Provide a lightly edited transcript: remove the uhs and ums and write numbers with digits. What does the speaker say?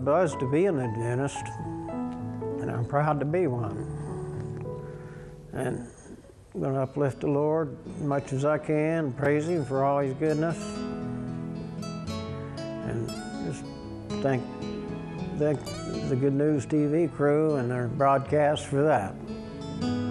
buzzed to being a dentist, and I'm proud to be one. And I'm going to uplift the Lord as much as I can, praise Him for all His goodness, and just thank the Good News TV crew and their broadcast for that.